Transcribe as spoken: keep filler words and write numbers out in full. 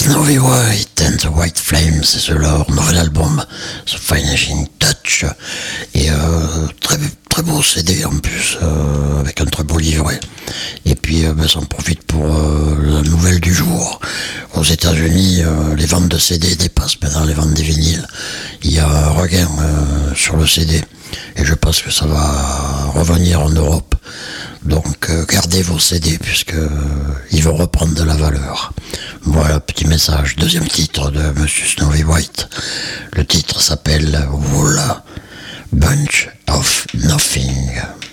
Snowy White and the White Flames, c'est leur nouvel album, The Finishing Touch, et euh, très, très beau C D en plus, euh, avec un très beau livret. Et puis euh, ben, j'en profite pour euh, la nouvelle du jour. Aux États-Unis, euh, les ventes de C D dépassent maintenant les ventes des vinyles. Il y a un regain euh, sur le C D, et je pense que ça va revenir en Europe. Donc euh, gardez vos C D puisque euh, ils vont reprendre de la valeur. Voilà, petit message. Deuxième titre de Monsieur Snowy White. Le titre s'appelle Wool Bunch of Nothing.